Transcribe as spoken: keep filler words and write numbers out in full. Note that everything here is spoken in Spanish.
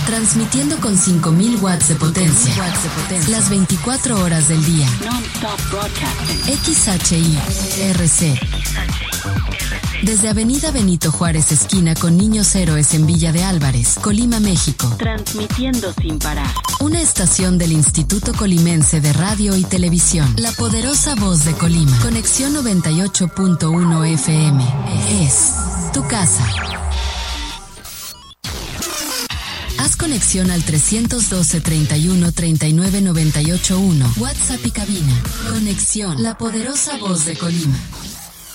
Transmitiendo con cinco mil watts de potencia. Las veinticuatro horas del día. X H I R C. Desde Avenida Benito Juárez, esquina con Niños Héroes en Villa de Álvarez, Colima, México. Transmitiendo sin parar. Una estación del Instituto Colimense de Radio y Televisión. La poderosa voz de Colima. Conexión noventa y ocho punto uno F M. Es tu casa. Haz conexión al trescientos doce, treinta y uno, treinta y nueve, noventa y ocho uno. WhatsApp y cabina. Conexión. La poderosa voz de Colima.